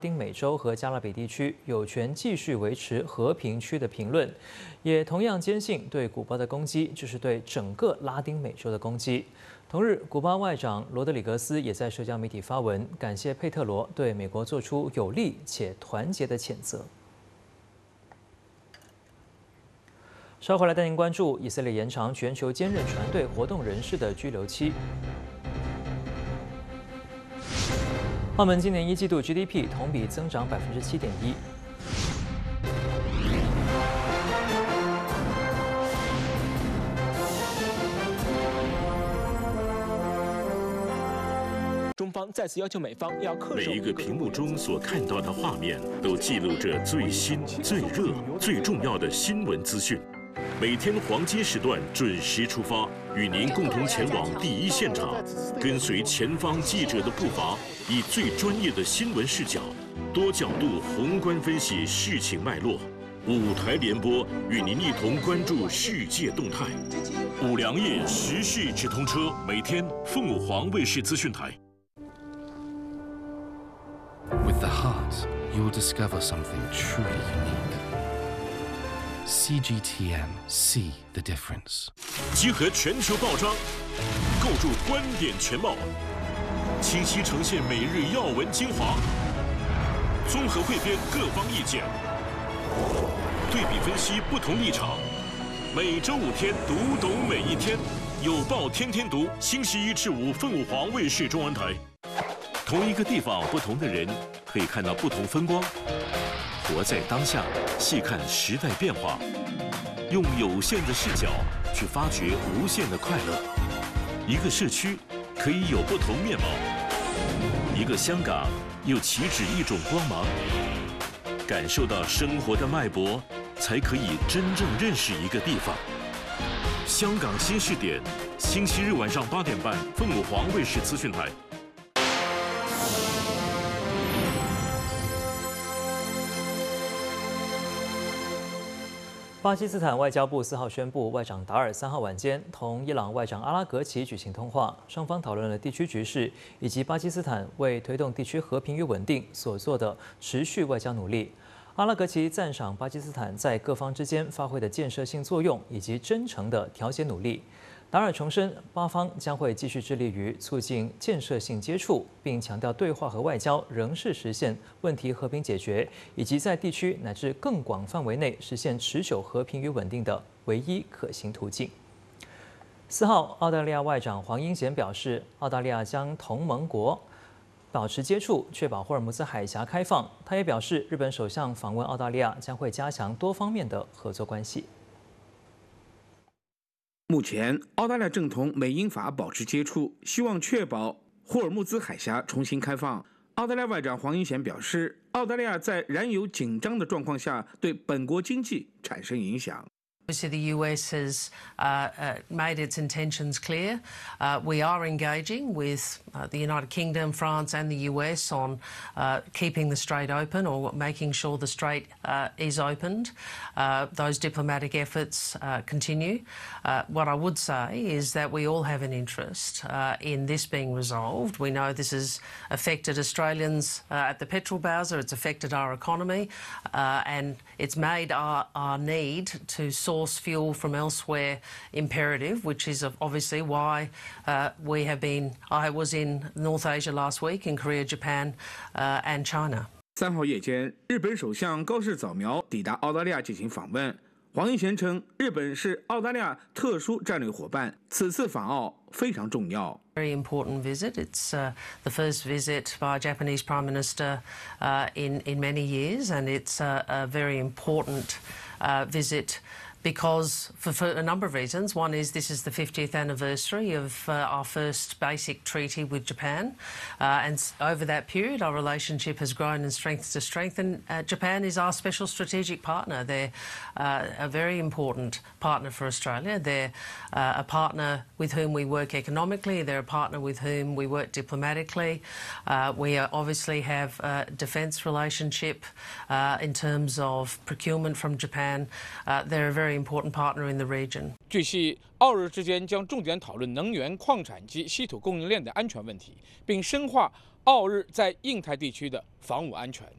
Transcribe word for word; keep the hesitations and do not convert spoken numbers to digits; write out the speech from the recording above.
丁美洲和加勒比地区有权继续维持和平区的评论，也同样坚信对古巴的攻击就是对整个拉丁美洲的攻击。同日，古巴外长罗德里格斯也在社交媒体发文，感谢佩特罗对美国做出有力且团结的谴责。稍后来带您关注以色列延长全球坚韧船队活动人士的居留期。澳门今年一季度 G D P 同比增长百分之七点一。 中方再次要求美方要恪守。 每一个屏幕中所看到的画面，都记录着最新、最热、最重要的新闻资讯。每天黄金时段准时出发，与您共同前往第一现场，跟随前方记者的步伐，以最专业的新闻视角，多角度宏观分析事情脉络。五台联播与您一同关注世界动态。五粮液时事直通车，每天凤舞凰卫视资讯台。 With the heart, you will discover something truly unique. C G T N, see the difference. 集合全球报章，构筑观点全貌，清晰呈现每日要闻精华，综合汇编各方意见，对比分析不同立场。每周五天，读懂每一天，有报天天读，星期一至五凤舞凰卫视中文台。同一个地方，不同的人，可以看到不同风光。活在当下，细看时代变化，用有限的视角去发掘无限的快乐。一个社区可以有不同面貌，一个香港又岂止一种光芒。感受到生活的脉搏，才可以真正认识一个地方。香港新视点，星期日晚上八点半，凤舞凰卫视资讯台。 巴基斯坦外交部四号宣布，外长达尔三号晚间同伊朗外长阿拉格齐举行通话，双方讨论了地区局势以及巴基斯坦为推动地区和平与稳定所做的持续外交努力。阿拉格齐赞赏巴基斯坦在各方之间发挥的建设性作用以及真诚的调解努力。达尔重申，巴方将会继续致力于促进建设性接触，并强调对话和外交仍是实现问题和平解决，以及在地区乃至更广范围内实现持久和平与稳定的唯一可行途径。四号，澳大利亚外长黄英贤表示，澳大利亚将同盟国保持接触，确保霍尔木兹海峡开放。他也表示，日本首相访问澳大利亚将会加强多方面的合作关系。 目前，澳大利亚正同美英法保持接触，希望确保霍尔木兹海峡重新开放。澳大利亚外长黄英贤表示，澳大利亚在燃油紧张的状况下，对本国经济产生影响。 Obviously, the U S has uh, uh, made its intentions clear. Uh, we are engaging with uh, the United Kingdom, France and the U S on uh, keeping the strait open or making sure the strait uh, is opened. Uh, those diplomatic efforts uh, continue. Uh, what I would say is that we all have an interest uh, in this being resolved. We know this has affected Australians uh, at the petrol bowser, it's affected our economy, uh, and it's made our, our need to source fuel from elsewhere imperative, which is obviously why uh, we have been. I was in North Asia last week in Korea, Japan, uh, and China. 三号夜间，日本首相高市早苗抵达澳大利亚进行访问。黄英贤称，日本是澳大利亚特殊战略伙伴，此次访澳非常重要。 Very important visit. It's uh, the first visit by a Japanese Prime Minister uh, in in many years, and it's uh, a very important uh, visit. Because for, for a number of reasons. One is this is the fiftieth anniversary of uh, our first basic treaty with Japan. Uh, and over that period, our relationship has grown in strength to strength. And uh, Japan is our special strategic partner. They're uh, a very important partner for Australia. They're uh, a partner with whom we work economically. They're a partner with whom we work diplomatically. Uh, we are obviously have a defence relationship uh, in terms of procurement from Japan. Uh, they're a very important partner in the region. 据悉，澳日之间将重点讨论能源、矿产及稀土供应链的安全问题，并深化澳日在印太地区的防务安全。